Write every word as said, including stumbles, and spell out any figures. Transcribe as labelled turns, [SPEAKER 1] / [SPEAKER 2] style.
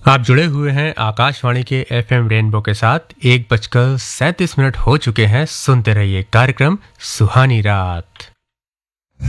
[SPEAKER 1] आप जुड़े हुए हैं आकाशवाणी के एफएम रेनबो के साथ। एक बजकर सैंतीस मिनट हो चुके हैं। सुनते रहिए कार्यक्रम सुहानी रात।